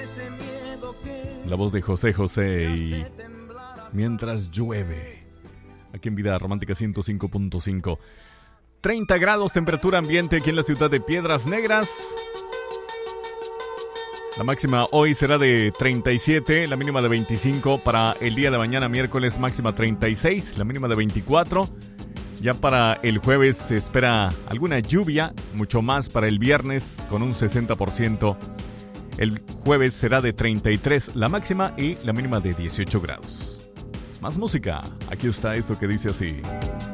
La voz de José José y Mientras llueve. Aquí en Vida Romántica 105.5. 30 grados temperatura ambiente aquí en la ciudad de Piedras Negras. La máxima hoy será de 37, la mínima de 25. Para el día de mañana, miércoles, máxima 36, la mínima de 24. Ya para el jueves se espera alguna lluvia, mucho más para el viernes con un 60%. El jueves será de 33 la máxima y la mínima de 18 grados. Más música, aquí está esto que dice así.